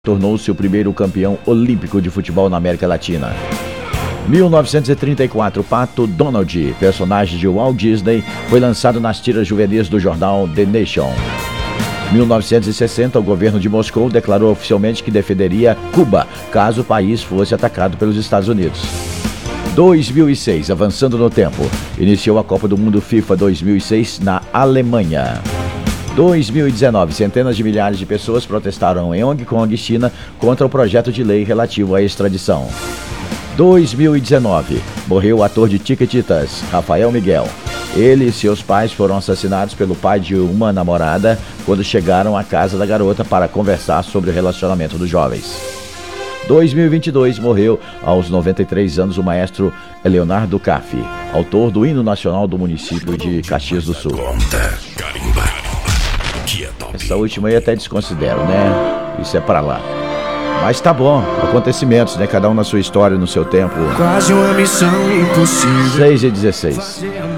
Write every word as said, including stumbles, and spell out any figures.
tornou-se o primeiro campeão olímpico de futebol na América Latina. mil novecentos e trinta e quatro, Pato Donald, personagem de Walt Disney, foi lançado nas tiras juvenis do jornal The Nation. mil novecentos e sessenta, o governo de Moscou declarou oficialmente que defenderia Cuba, caso o país fosse atacado pelos Estados Unidos. dois mil e seis, avançando no tempo, iniciou a Copa do Mundo FIFA dois mil e seis na Alemanha. dois mil e dezenove, centenas de milhares de pessoas protestaram em Hong Kong, China, contra o projeto de lei relativo à extradição. dois mil e dezenove, morreu o ator de Chiquititas, Rafael Miguel. Ele e seus pais foram assassinados pelo pai de uma namorada quando chegaram à casa da garota para conversar sobre o relacionamento dos jovens. dois mil e vinte e dois, morreu aos noventa e três anos o maestro Leonardo Caffi, autor do hino nacional do município de Caxias do Sul. Essa última aí até desconsidero, né? Isso é pra lá. Mas tá bom, acontecimentos, né? Cada um na sua história, no seu tempo. Quase uma missão impossível. seis e dezesseis.